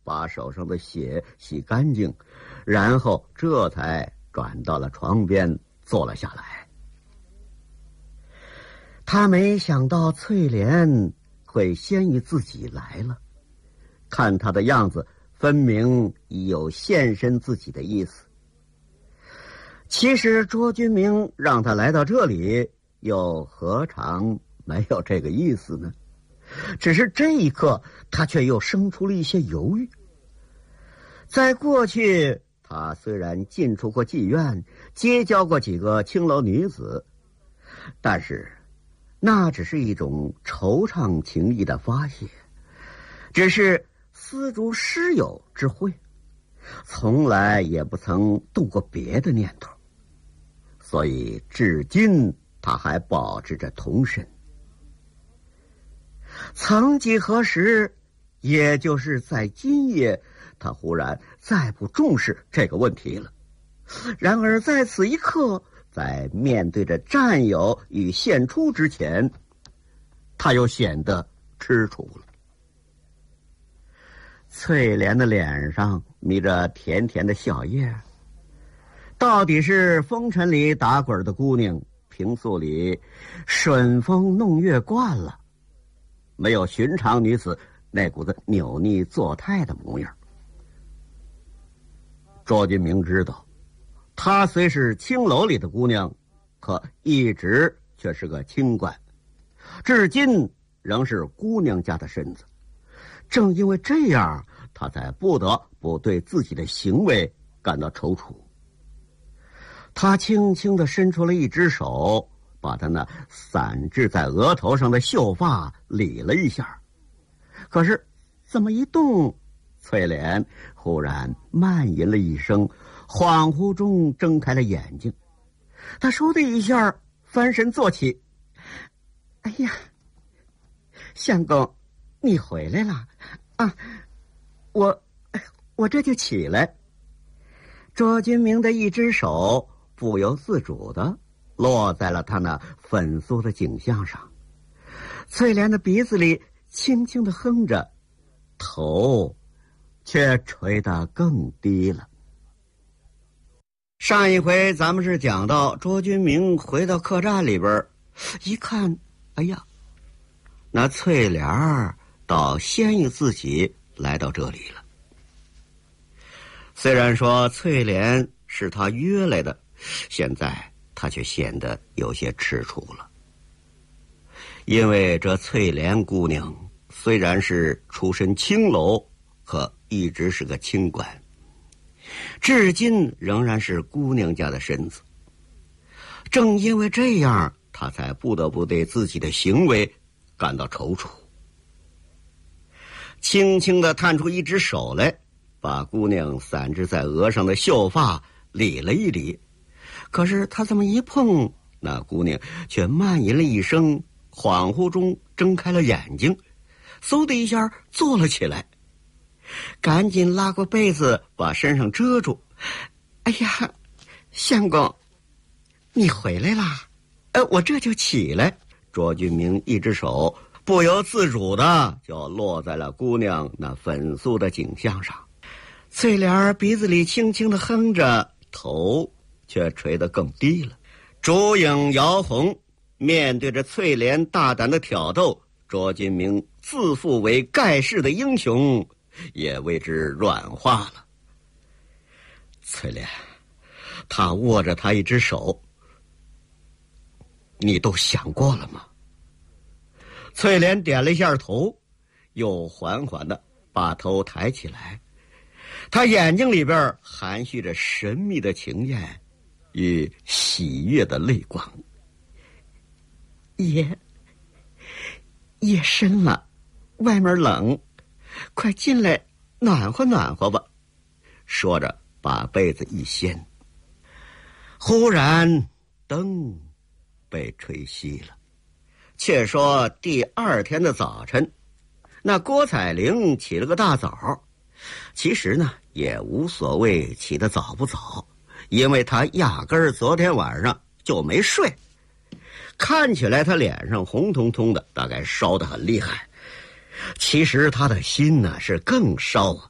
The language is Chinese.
把手上的血洗干净，然后这才转到了床边坐了下来。他没想到翠莲会先于自己来了，看他的样子，分明已有献身自己的意思。其实卓君明让他来到这里，又何尝没有这个意思呢？只是这一刻，他却又生出了一些犹豫。在过去，他虽然进出过妓院，结交过几个青楼女子，但是那只是一种惆怅情谊的发泄，只是丝竹诗友之会，从来也不曾动过别的念头，所以至今他还保持着童身。曾几何时，也就是在今夜，他忽然再不重视这个问题了。然而在此一刻，在面对着战友与献出之前，他又显得踟蹰了。翠莲的脸上迷着甜甜的笑靥，到底是风尘里打滚的姑娘，平素里顺风弄月惯了，没有寻常女子那股子扭捏作态的模样。卓君明知道，她虽是青楼里的姑娘，可一直却是个清官，至今仍是姑娘家的身子。正因为这样，她才不得不对自己的行为感到踌躇。她轻轻地伸出了一只手，把她那散置在额头上的秀发理了一下。可是这么一动，翠莲忽然慢吟了一声，恍惚中睁开了眼睛。她倏地一下翻身坐起。哎呀，相公，你回来了啊！我这就起来。卓君明的一只手不由自主地落在了他那粉酥的颈项上，翠莲的鼻子里轻轻地哼着，头却垂得更低了。上一回咱们是讲到卓君明回到客栈里边，一看，哎呀，那翠莲儿倒先于自己来到这里了。虽然说翠莲是他约来的，现在他却显得有些踟蹰了。因为这翠莲姑娘虽然是出身青楼，可一直是个清官，至今仍然是姑娘家的身子。正因为这样，他才不得不对自己的行为感到踌躇。轻轻地探出一只手来，把姑娘散置在额上的秀发理了一理。可是他这么一碰，那姑娘却慢吟了一声，恍惚中睁开了眼睛，嗖的一下坐了起来，赶紧拉过被子把身上遮住。哎呀，相公，你回来啦！我这就起来。卓君明一只手不由自主的就落在了姑娘那粉素的颈项上，翠莲鼻子里轻轻的哼着，头却垂得更低了。烛影摇红，面对着翠莲大胆的挑逗，卓君明自负为盖世的英雄也为之软化了。翠莲，他握着他一只手，你都想过了吗？翠莲点了一下头，又缓缓地把头抬起来，她眼睛里边含蓄着神秘的情艳与喜悦的泪光。夜深了，外面冷，快进来暖和暖和吧。说着把被子一掀，忽然灯被吹熄了。却说第二天的早晨，那郭彩玲起了个大早，其实呢也无所谓起得早不早，因为她压根儿昨天晚上就没睡。看起来她脸上红彤彤的，大概烧得很厉害。其实她的心呢是更烧啊，